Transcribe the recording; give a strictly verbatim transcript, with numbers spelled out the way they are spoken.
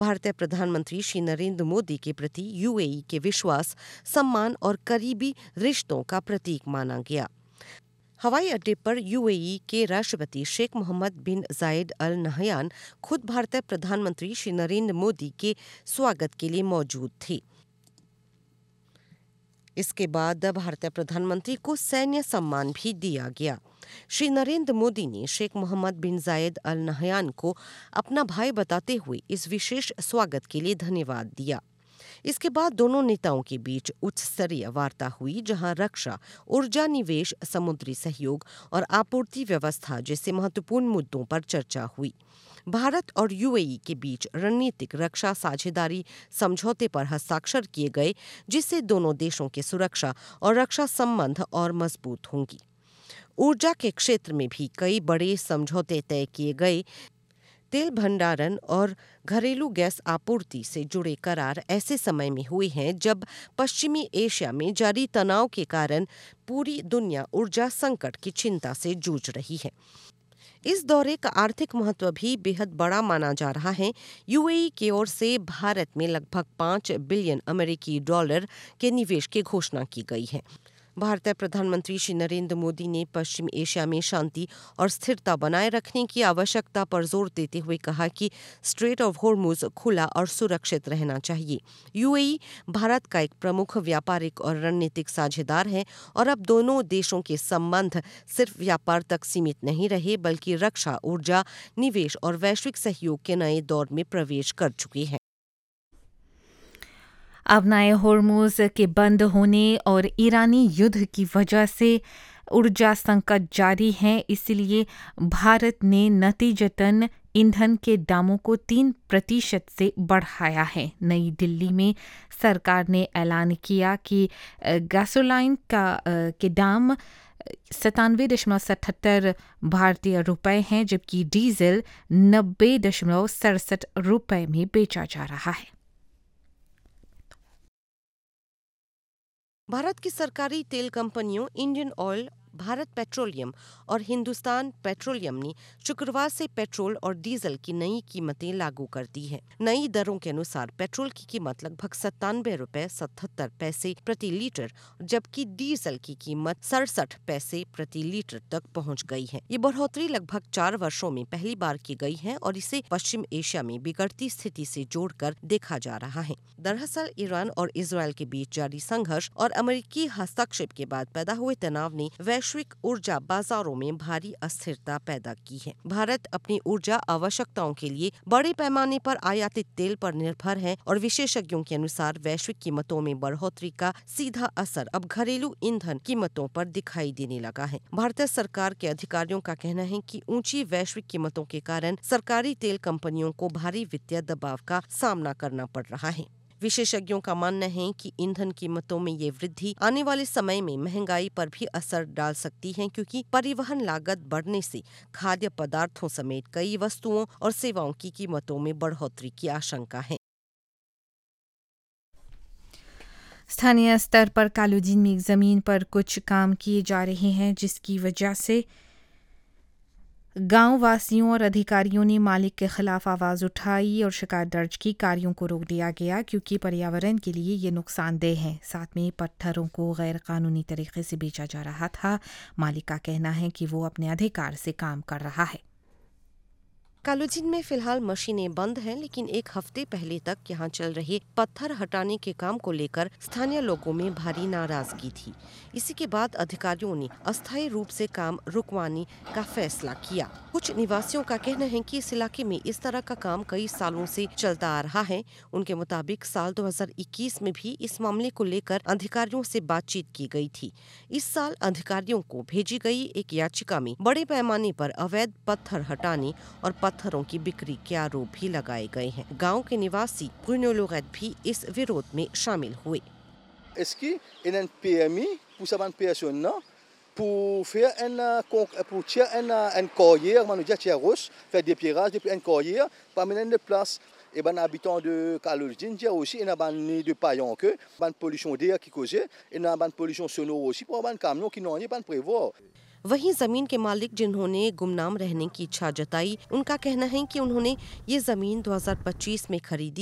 भारतीय प्रधानमंत्री श्री नरेंद्र मोदी के प्रति यूएई के विश्वास, सम्मान और करीबी रिश्तों का प्रतीक माना गया। हवाई अड्डे पर यूएई के राष्ट्रपति शेख मोहम्मद बिन जायद अल नहयान खुद भारतीय प्रधानमंत्री श्री नरेंद्र मोदी के स्वागत के लिए मौजूद थे। इसके बाद भारतीय प्रधानमंत्री को सैन्य सम्मान भी दिया गया। श्री नरेंद्र मोदी ने शेख मोहम्मद बिन जायद अल नहयान को अपना भाई बताते हुए इस विशेष स्वागत के लिए धन्यवाद दिया। इसके बाद दोनों नेताओं के बीच उच्च स्तरीय वार्ता हुई, जहां रक्षा, ऊर्जा, निवेश, समुद्री सहयोग और आपूर्ति व्यवस्था जैसे महत्वपूर्ण मुद्दों पर चर्चा हुई। भारत और यूएई के बीच रणनीतिक रक्षा साझेदारी समझौते पर हस्ताक्षर किए गए, जिससे दोनों देशों के सुरक्षा और रक्षा संबंध और मजबूत होंगी। ऊर्जा के क्षेत्र में भी कई बड़े समझौते तय किए गए। तेल भंडारण और घरेलू गैस आपूर्ति से जुड़े करार ऐसे समय में हुए हैं जब पश्चिमी एशिया में जारी तनाव के कारण पूरी दुनिया ऊर्जा संकट की चिंता से जूझ रही है। इस दौरे का आर्थिक महत्व भी बेहद बड़ा माना जा रहा है। यूएई की ओर से भारत में लगभग पाँच बिलियन अमेरिकी डॉलर के निवेश की घोषणा की गई है। भारतीय प्रधानमंत्री श्री नरेंद्र मोदी ने पश्चिम एशिया में शांति और स्थिरता बनाए रखने की आवश्यकता पर जोर देते हुए कहा कि स्ट्रेट ऑफ होर्मुज खुला और सुरक्षित रहना चाहिए। यूएई भारत का एक प्रमुख व्यापारिक और रणनीतिक साझेदार है और अब दोनों देशों के संबंध सिर्फ व्यापार तक सीमित नहीं रहे, बल्कि रक्षा, ऊर्जा, निवेश और वैश्विक सहयोग के नए दौर में प्रवेश कर चुके हैं। अब नए होर्मुज के बंद होने और ईरानी युद्ध की वजह से ऊर्जा संकट जारी है, इसलिए भारत ने नतीजतन ईंधन के दामों को तीन प्रतिशत से बढ़ाया है। नई दिल्ली में सरकार ने ऐलान किया कि गैसोलीन का के दाम सतानवे दशमलव सतहत्तर भारतीय रुपए हैं, जबकि डीजल नब्बे दशमलव सड़सठ रुपए में बेचा जा रहा है। भारत की सरकारी तेल कंपनियों इंडियन ऑयल, भारत पेट्रोलियम और हिंदुस्तान पेट्रोलियम ने शुक्रवार से पेट्रोल और डीजल की नई कीमतें लागू कर दी हैं। नई दरों के अनुसार पेट्रोल की कीमत लगभग सत्तानवे रुपए सतहत्तर पैसे प्रति लीटर, जबकि डीजल की कीमत सड़सठ पैसे प्रति लीटर तक पहुंच गई है। ये बढ़ोतरी लगभग चार वर्षों में पहली बार की गई है और इसे पश्चिम एशिया में बिगड़ती स्थिति से जोड़कर देखा जा रहा है। दरअसल ईरान और इजरायल के बीच जारी संघर्ष और अमेरिकी हस्तक्षेप के बाद पैदा हुए तनाव ने वैश्विक ऊर्जा बाजारों में भारी अस्थिरता पैदा की है। भारत अपनी ऊर्जा आवश्यकताओं के लिए बड़े पैमाने पर आयातित तेल पर निर्भर है और विशेषज्ञों के अनुसार वैश्विक कीमतों में बढ़ोतरी का सीधा असर अब घरेलू ईंधन कीमतों पर दिखाई देने लगा है। भारतीय सरकार के अधिकारियों का कहना है कि ऊंची वैश्विक कीमतों के कारण सरकारी तेल कंपनियों को भारी वित्तीय दबाव का सामना करना पड़ रहा है। विशेषज्ञों का मानना है कि ईंधन कीमतों में ये वृद्धि आने वाले समय में महंगाई पर भी असर डाल सकती है, क्योंकि परिवहन लागत बढ़ने से खाद्य पदार्थों समेत कई वस्तुओं और सेवाओं की कीमतों में बढ़ोतरी की आशंका है। स्थानीय स्तर पर कालोजीन में जमीन पर कुछ काम किए जा रहे हैं, जिसकी वजह से गांव वासियों और अधिकारियों ने मालिक के खिलाफ आवाज़ उठाई और शिकायत दर्ज की। कार्यों को रोक दिया गया क्योंकि पर्यावरण के लिए ये नुकसानदेह है। साथ में पत्थरों को गैर कानूनी तरीके से बेचा जा रहा था। मालिक का कहना है कि वो अपने अधिकार से काम कर रहा है। कालोजीन में फिलहाल मशीनें बंद हैं, लेकिन एक हफ्ते पहले तक यहाँ चल रहे पत्थर हटाने के काम को लेकर स्थानीय लोगों में भारी नाराजगी थी। इसी के बाद अधिकारियों ने अस्थायी रूप से काम रुकवाने का फैसला किया। कुछ निवासियों का कहना है कि इस इलाके में इस तरह का काम कई सालों से चलता आ रहा है। उनके मुताबिक साल दो हज़ार इक्कीस में भी इस मामले को लेकर अधिकारियों से बातचीत की गई थी। इस साल अधिकारियों को भेजी गई एक याचिका में बड़े पैमाने पर अवैध पत्थर हटाने और पत्थरों की बिक्री के आरोप भी लगाए गए हैं। गांव के निवासी पुण्योलोगत भी इस विरोध में शामिल हुए। Est-ce qu'il y a un P M I pour ça une personne pour faire un pour tirer un un carrière, on dit tirer roche, faire des pierrages depuis un carrière, pas mener de place. Et ben habitants de Kalouldine dire aussi il y a ban de paillon que ban pollution d'air qui cause, il y a ban pollution sonore aussi pour ban camion qui n'ont pas prévoir. वहीं जमीन के मालिक जिन्होंने गुमनाम रहने की इच्छा जताई, उनका कहना है कि उन्होंने ये जमीन दो हज़ार पच्चीस में खरीदी